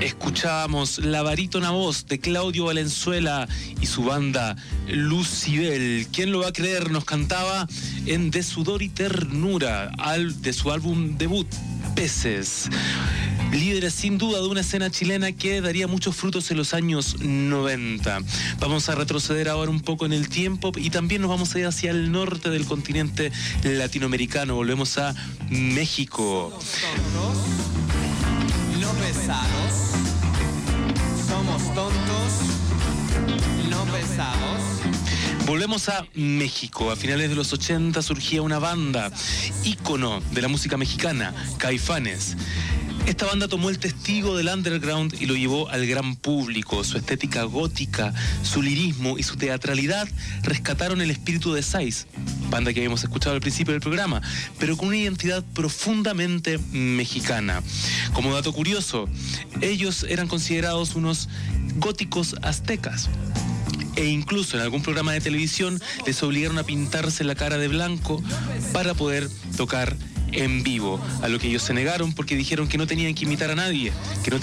Escuchábamos la barítona voz de Claudio Valenzuela y su banda Lucibel. ¿Quién lo va a creer? Nos cantaba en De Sudor y Ternura, de su álbum debut, Peces. Líderes sin duda de una escena chilena que daría muchos frutos en los años 90. Vamos a retroceder ahora un poco en el tiempo y también nos vamos a ir hacia el norte del continente latinoamericano. Volvemos a México. Somos tontos, no pesados. Somos tontos, no pesados. Volvemos a México. A finales de los 80 surgía una banda, ícono de la música mexicana, Caifanes. Esta banda tomó el testigo del underground y lo llevó al gran público. Su estética gótica, su lirismo y su teatralidad rescataron el espíritu de Sais, banda que habíamos escuchado al principio del programa, pero con una identidad profundamente mexicana. Como dato curioso, ellos eran considerados unos góticos aztecas. E incluso en algún programa de televisión les obligaron a pintarse la cara de blanco para poder tocar en vivo, a lo que ellos se negaron porque dijeron que no tenían que imitar a nadie, que no